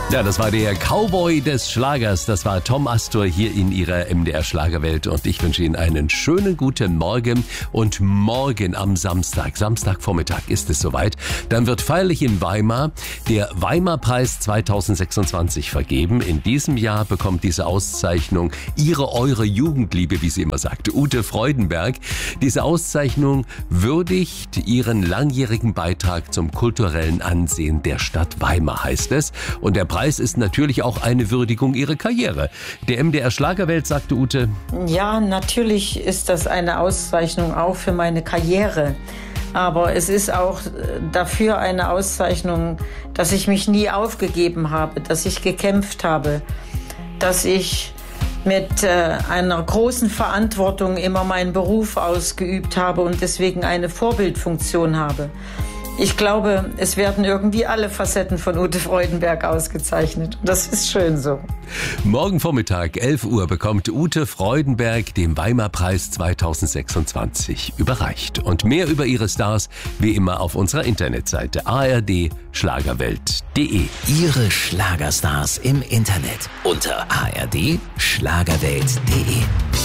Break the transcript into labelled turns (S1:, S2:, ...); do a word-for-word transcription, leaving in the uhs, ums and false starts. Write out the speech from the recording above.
S1: Ja, das war der Cowboy des Schlagers. Das war Tom Astor hier in ihrer M D R Schlagerwelt. Und ich wünsche Ihnen einen schönen guten Morgen. Und morgen am Samstag, Samstagvormittag ist es soweit. Dann wird feierlich in Weimar der Weimar-Preis zweitausendsechsundzwanzig vergeben. In diesem Jahr bekommt diese Auszeichnung Ihre, eure Jugendliebe, wie sie immer sagt, Ute Freudenberg. Diese Auszeichnung würdigt ihren langjährigen Beitrag zum kulturellen Ansehen der Stadt Weimar, heißt es. Und der Preis ist natürlich auch eine Würdigung ihrer Karriere. Der M D R Schlagerwelt sagte Ute:
S2: Ja, natürlich ist das eine Auszeichnung auch für meine Karriere. Aber es ist auch dafür eine Auszeichnung, dass ich mich nie aufgegeben habe, dass ich gekämpft habe, dass ich mit äh, einer großen Verantwortung immer meinen Beruf ausgeübt habe und deswegen eine Vorbildfunktion habe. Ich glaube, es werden irgendwie alle Facetten von Ute Freudenberg ausgezeichnet. Und das ist schön so.
S1: Morgen Vormittag, elf Uhr, bekommt Ute Freudenberg den Weimar-Preis zweitausendsechsundzwanzig überreicht. Und mehr über ihre Stars wie immer auf unserer Internetseite a r d schlagerwelt punkt d e.
S3: Ihre Schlagerstars im Internet unter a r d schlagerwelt punkt d e.